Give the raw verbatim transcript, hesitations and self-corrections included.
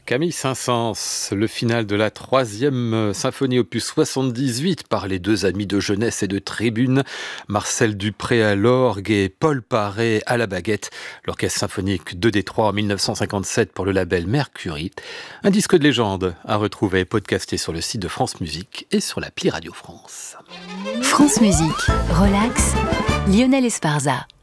Camille Saint-Saëns, le final de la troisième symphonie opus soixante-dix-huit par les deux amis de jeunesse et de tribune, Marcel Dupré à l'orgue et Paul Paré à la baguette, l'orchestre symphonique de Détroit en mille neuf cent cinquante-sept pour le label Mercury. Un disque de légende à retrouver podcasté sur le site de France Musique et sur l'appli Radio France. France Musique, relax, Lionel Esparza.